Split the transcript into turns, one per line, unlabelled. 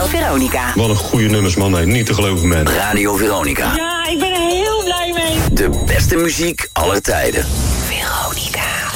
Veronica.
Wat een goede nummers, man. Nee, niet te geloven, man.
Radio Veronica.
Ja, ik ben er heel blij mee.
De beste muziek aller tijden.
Veronica.